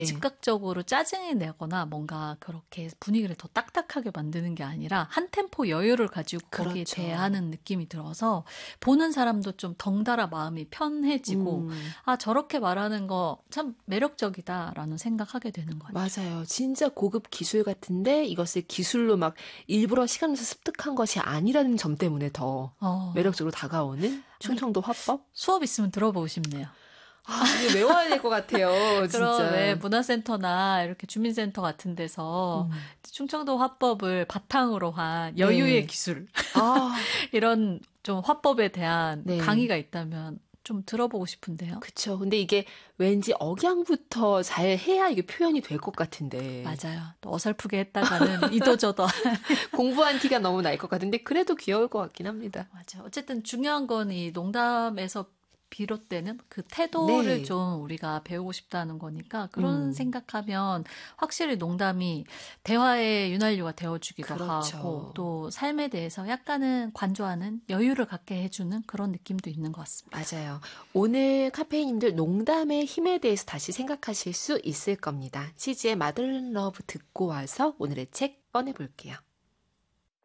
예. 즉각적으로 짜증이 내거나 뭔가 그렇게 분위기를 더 딱딱하게 만드는 게 아니라 한 템포 여유를 가지고 거기에 그렇죠. 대하는 느낌이 들어서 보는 사람도 좀 덩달아 마음이 편해지고 아, 저렇게 말하는 거 참 매력적이다라는 생각하게 되는 것 같아요. 맞아요. 진짜 고급 기술 같은데 이것을 기술로 막 일부러 시간을 습득한 것이 아니라는 점 때문에 더 매력적으로 다가오는 충청도 화법? 수업 있으면 들어보고 싶네요. 아, 이거 외워야 될 것 같아요. 그런 진짜. 왜 문화센터나 이렇게 주민센터 같은 데서 충청도 화법을 바탕으로 한 여유의 네. 기술 아, 이런 좀 화법에 대한 네. 강의가 있다면 좀 들어보고 싶은데요. 그쵸. 근데 이게 왠지 억양부터 잘 해야 이게 표현이 될 것 같은데. 맞아요. 또 어설프게 했다가는 이도저도. 공부한 티가 너무 날 것 같은데 그래도 귀여울 것 같긴 합니다. 맞아요. 어쨌든 중요한 건 이 농담에서 비롯되는 그 태도를 네. 좀 우리가 배우고 싶다는 거니까 그런 생각하면 확실히 농담이 대화의 윤활유가 되어주기도 그렇죠. 하고 또 삶에 대해서 약간은 관조하는 여유를 갖게 해주는 그런 느낌도 있는 것 같습니다. 맞아요. 오늘 카페인님들 농담의 힘에 대해서 다시 생각하실 수 있을 겁니다. 치즈의 마들러브 듣고 와서 오늘의 책 꺼내볼게요.